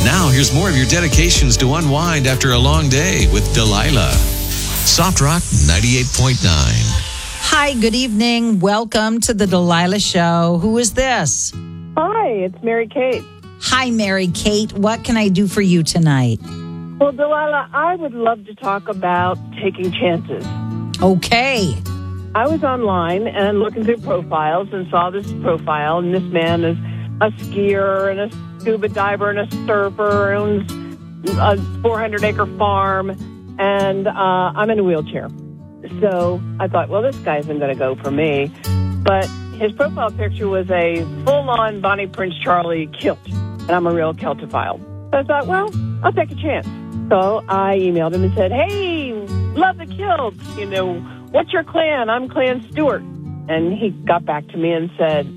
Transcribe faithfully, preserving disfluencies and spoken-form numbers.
Now, here's more of your dedications to unwind after a long day with Delilah. Soft Rock ninety-eight point nine. Hi, good evening. Welcome to the Delilah Show. Who is this? Hi, it's Mary Kate. Hi, Mary Kate. What can I do for you tonight? Well, Delilah, I would love to talk about taking chances. Okay. I was online and looking through profiles and saw this profile, and this man is a skier and a scuba diver and a surfer, owns a four hundred acre farm, and uh, I'm in a wheelchair. So I thought, well, this guy isn't going to go for me. But his profile picture was a full-on Bonnie Prince Charlie kilt, and I'm a real keltophile. So I thought, well, I'll take a chance. So I emailed him and said, hey, love the kilts. You know, what's your clan? I'm Clan Stewart. And he got back to me and said,